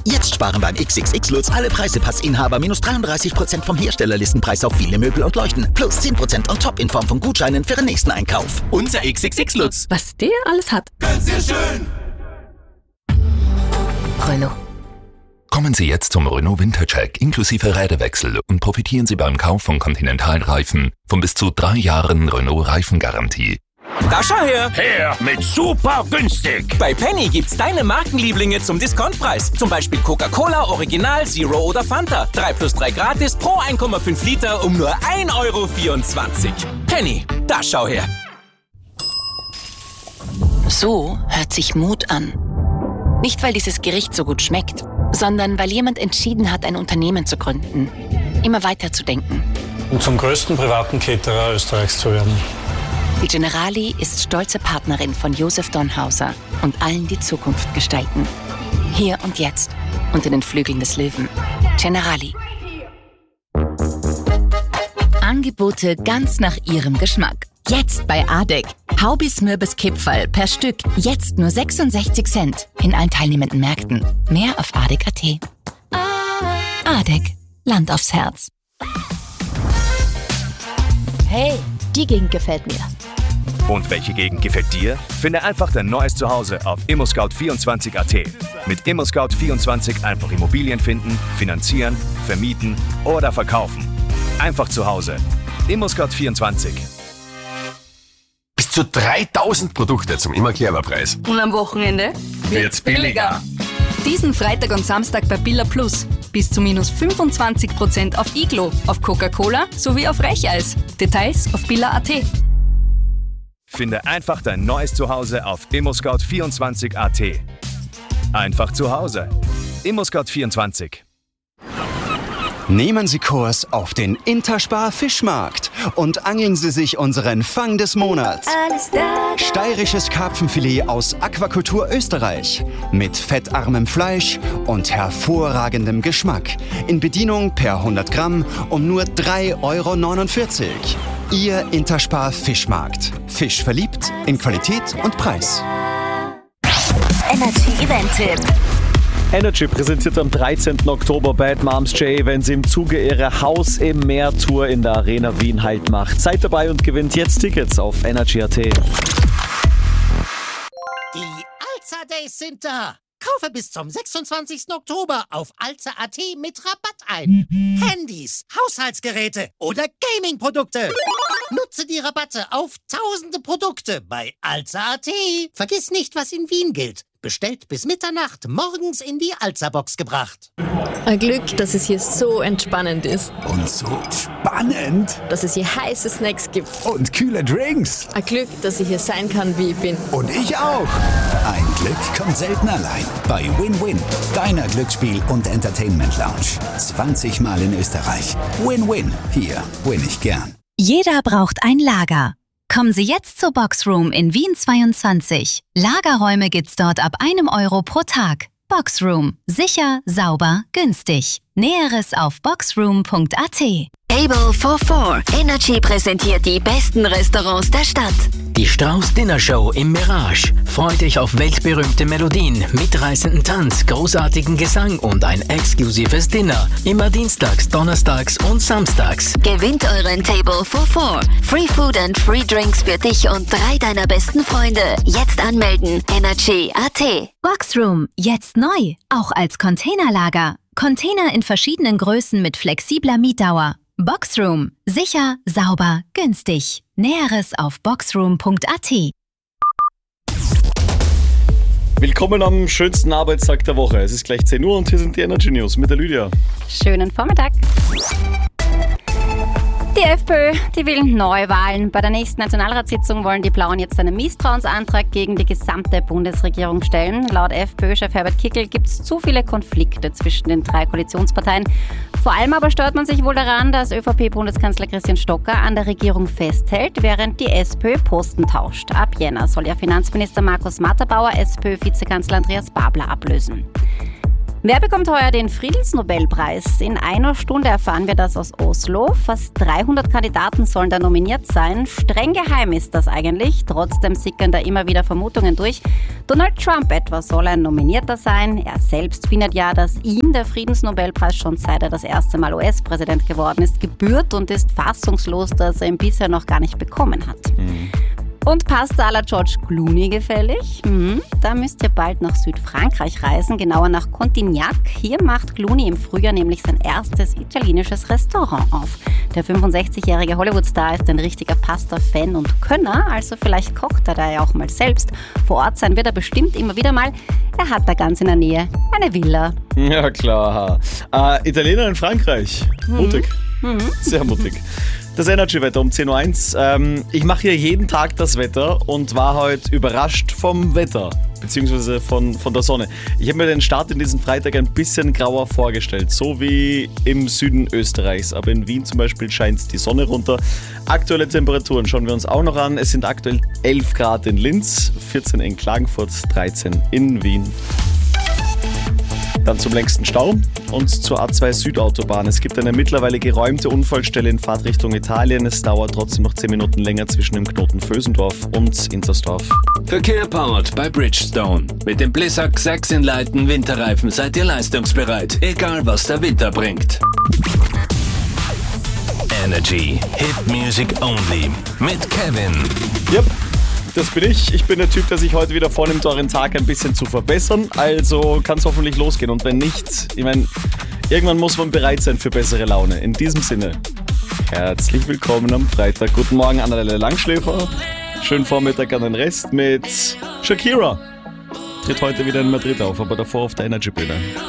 Jetzt sparen beim XXX Lutz alle Preisepassinhaber minus 33% vom Herstellerlistenpreis auf viele Möbel und Leuchten. Plus 10% on top in Form von Gutscheinen für den nächsten Einkauf. Unser XXX Lutz. Was der alles hat. Ganz sehr schön. Renault. Kommen Sie jetzt zum Renault Wintercheck inklusive Räderwechsel und profitieren Sie beim Kauf von Continental-Reifen von bis zu 3 Jahren Renault-Reifengarantie. Da schau her! Her mit super günstig. Bei Penny gibt's deine Markenlieblinge zum Discountpreis. Zum Beispiel Coca-Cola, Original, Zero oder Fanta. 3+3 gratis pro 1,5 Liter um nur 1,24 €. Penny, da schau her! So hört sich Mut an. Nicht, weil dieses Gericht so gut schmeckt, sondern weil jemand entschieden hat, ein Unternehmen zu gründen. Immer weiter zu denken. Und zum größten privaten Caterer Österreichs zu werden. Die Generali ist stolze Partnerin von Josef Donhauser und allen, die Zukunft gestalten. Hier und jetzt, unter den Flügeln des Löwen. Generali. Angebote ganz nach Ihrem Geschmack. Jetzt bei Adek. Haubis Mürbes Kipferl per Stück. Jetzt nur 66 Cent. In allen teilnehmenden Märkten. Mehr auf adek.at. Adek. Land aufs Herz. Hey, die Gegend gefällt mir. Und welche Gegend gefällt dir? Finde einfach dein neues Zuhause auf ImmoScout24.at. Mit ImmoScout24 einfach Immobilien finden, finanzieren, vermieten oder verkaufen. Einfach zu Hause. ImmoScout24. Bis zu 3000 Produkte zum Immer-Clever-Preis. Und am Wochenende wird's billiger. Diesen Freitag und Samstag bei Billa Plus. Bis zu minus 25% auf Iglo, auf Coca-Cola sowie auf Reicheis. Details auf billa.at. Finde einfach dein neues Zuhause auf ImmoScout24.at. Einfach zu Hause. ImmoScout24. Nehmen Sie Kurs auf den Interspar Fischmarkt und angeln Sie sich unseren Fang des Monats. Alles da. Steirisches Karpfenfilet aus Aquakultur Österreich mit fettarmem Fleisch und hervorragendem Geschmack. In Bedienung per 100 Gramm um nur 3,49 €. Ihr Interspar Fischmarkt. Fisch verliebt in Qualität und Preis. Energy Event-Tipp. Energy präsentiert am 13. Oktober Bad Moms J, wenn sie im Zuge ihrer Haus im Meer Tour in der Arena Wien Halt macht. Seid dabei und gewinnt jetzt Tickets auf energy.at. Die Alza Days sind da. Kaufe bis zum 26. Oktober auf alza.at mit Rabatt ein. Handys, Haushaltsgeräte oder Gaming-Produkte. Nutze die Rabatte auf tausende Produkte bei alza.at. Vergiss nicht, was in Wien gilt. Bestellt bis Mitternacht, morgens in die Alza-Box gebracht. Ein Glück, dass es hier so entspannend ist. Und so spannend. Dass es hier heiße Snacks gibt. Und kühle Drinks. Ein Glück, dass ich hier sein kann, wie ich bin. Und ich auch. Ein Glück kommt selten allein. Bei Win-Win, deiner Glücksspiel- und Entertainment-Lounge. 20 Mal in Österreich. Win-Win. Hier win ich gern. Jeder braucht ein Lager. Kommen Sie jetzt zur Boxroom in Wien 22. Lagerräume gibt's dort ab 1 € pro Tag. Boxroom. Sicher, sauber, günstig. Näheres auf boxroom.at. Table for Four. Energy präsentiert die besten Restaurants der Stadt. Die Strauß Dinner Show im Mirage. Freut euch auf weltberühmte Melodien, mitreißenden Tanz, großartigen Gesang und ein exklusives Dinner. Immer dienstags, donnerstags und samstags. Gewinnt euren Table for Four. Free Food and Free Drinks für dich und 3 deiner besten Freunde. Jetzt anmelden. Energy.at. Boxroom. Jetzt neu. Auch als Containerlager. Container in verschiedenen Größen mit flexibler Mietdauer. Boxroom. Sicher, sauber, günstig. Näheres auf boxroom.at. Willkommen am schönsten Arbeitstag der Woche. Es ist gleich 10 Uhr und hier sind die Energy News mit der Lydia. Schönen Vormittag. Die FPÖ, die will Neuwahlen. Bei der nächsten Nationalratssitzung wollen die Blauen jetzt einen Misstrauensantrag gegen die gesamte Bundesregierung stellen. Laut FPÖ-Chef Herbert Kickl gibt es zu viele Konflikte zwischen den 3 Koalitionsparteien. Vor allem aber stört man sich wohl daran, dass ÖVP-Bundeskanzler Christian Stocker an der Regierung festhält, während die SPÖ Posten tauscht. Ab Jänner soll ja Finanzminister Markus Matterbauer SPÖ-Vizekanzler Andreas Babler ablösen. Wer bekommt heuer den Friedensnobelpreis? In einer Stunde erfahren wir das aus Oslo. Fast 300 Kandidaten sollen da nominiert sein. Streng geheim ist das eigentlich. Trotzdem sickern da immer wieder Vermutungen durch. Donald Trump etwa soll ein Nominierter sein. Er selbst findet ja, dass ihm der Friedensnobelpreis schon seit er das erste Mal US-Präsident geworden ist, gebührt und ist fassungslos, dass er ihn bisher noch gar nicht bekommen hat. Und Pasta à la George Clooney gefällig? Da müsst ihr bald nach Südfrankreich reisen, genauer nach Contignac. Hier macht Clooney im Frühjahr nämlich sein erstes italienisches Restaurant auf. Der 65-jährige Hollywood-Star ist ein richtiger Pasta-Fan und Könner, also vielleicht kocht er da ja auch mal selbst. Vor Ort sein wird er bestimmt immer wieder mal. Er hat da ganz in der Nähe eine Villa. Ja klar. Italiener in Frankreich. Mutig. Sehr mutig. Das Energy-Wetter um 10.01 Uhr. Ich mache hier jeden Tag das Wetter und war heute überrascht vom Wetter, beziehungsweise von der Sonne. Ich habe mir den Start in diesen Freitag ein bisschen grauer vorgestellt, so wie im Süden Österreichs. Aber in Wien zum Beispiel scheint die Sonne runter. Aktuelle Temperaturen schauen wir uns auch noch an. Es sind aktuell 11 Grad in Linz, 14 in Klagenfurt, 13 in Wien. Dann zum längsten Stau und zur A2 Südautobahn. Es gibt eine mittlerweile geräumte Unfallstelle in Fahrtrichtung Italien. Es dauert trotzdem noch 10 Minuten länger zwischen dem Knoten Vösendorf und Inzersdorf. Verkehr powered bei Bridgestone. Mit dem Blizzak 6 in Leiten Winterreifen seid ihr leistungsbereit, egal was der Winter bringt. Energy Hit Music Only mit Kevin. Yep. Das bin ich. Ich bin der Typ, der sich heute wieder vornimmt, euren Tag ein bisschen zu verbessern. Also kann es hoffentlich losgehen. Und wenn nicht, ich meine, irgendwann muss man bereit sein für bessere Laune. In diesem Sinne, herzlich willkommen am Freitag. Guten Morgen an alle Langschläfer. Schönen Vormittag an den Rest mit Shakira. Tritt heute wieder in Madrid auf, aber davor auf der Energy-Bühne.